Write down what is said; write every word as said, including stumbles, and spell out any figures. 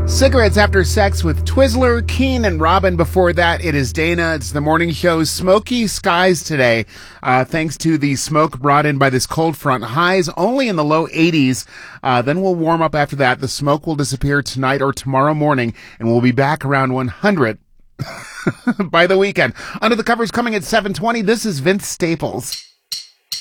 Cigarettes After Sex with Twizzler, Keen, and Robin. Before that, it is Dana. It's the morning show. Smoky skies today, uh, thanks to the smoke brought in by this cold front. Highs only in the low eighties. Uh, then we'll warm up after that. The smoke will disappear tonight or tomorrow morning, and we'll be back around one hundred by the weekend. Under the Covers coming at seven twenty. This is Vince Staples.